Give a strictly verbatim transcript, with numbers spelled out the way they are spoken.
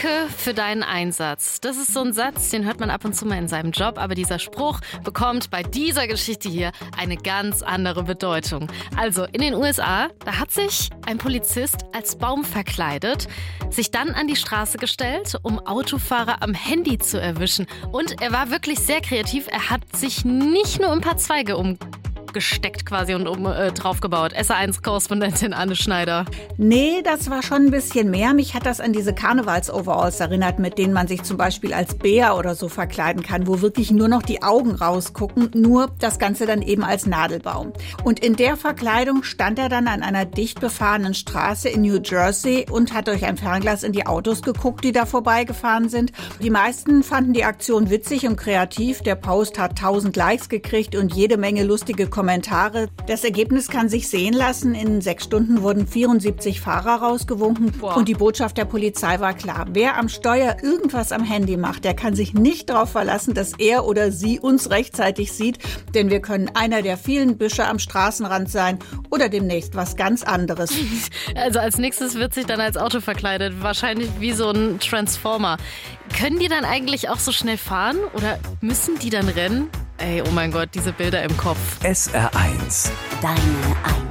Danke für deinen Einsatz. Das ist so ein Satz, den hört man ab und zu mal in seinem Job, aber dieser Spruch bekommt bei dieser Geschichte hier eine ganz andere Bedeutung. Also in den U S A, da hat sich ein Polizist als Baum verkleidet, sich dann an die Straße gestellt, um Autofahrer am Handy zu erwischen. Und er war wirklich sehr kreativ. Er hat sich nicht nur ein paar Zweige umgesteckt quasi und um, äh, draufgebaut. S A eins-Korrespondentin Anne Schneider. Nee, das war schon ein bisschen mehr. Mich hat das an diese Karnevals-Overalls erinnert, mit denen man sich zum Beispiel als Bär oder so verkleiden kann, wo wirklich nur noch die Augen rausgucken, nur das Ganze dann eben als Nadelbaum. Und in der Verkleidung stand er dann an einer dicht befahrenen Straße in New Jersey und hat durch ein Fernglas in die Autos geguckt, die da vorbeigefahren sind. Die meisten fanden die Aktion witzig und kreativ. Der Post hat tausend Likes gekriegt und jede Menge lustige Kommentare. Das Ergebnis kann sich sehen lassen. In sechs Stunden wurden vierundsiebzig Fahrer rausgewunken. Boah. Und die Botschaft der Polizei war klar. Wer am Steuer irgendwas am Handy macht, der kann sich nicht darauf verlassen, dass er oder sie uns rechtzeitig sieht. Denn wir können einer der vielen Büsche am Straßenrand sein oder demnächst was ganz anderes. Also als nächstes wird sich dann als Auto verkleidet. Wahrscheinlich wie so ein Transformer. Können die dann eigentlich auch so schnell fahren oder müssen die dann rennen? Ey, oh mein Gott, diese Bilder im Kopf. S R eins. Deine Eins.